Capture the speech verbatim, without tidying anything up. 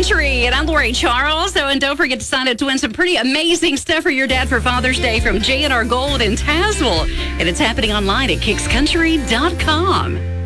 Country, and I'm Lori Charles. So, and don't forget to sign up to win some pretty amazing stuff for your dad for Father's Day from J and R Gold in Tazewell. And it's happening online at kicks country dot com.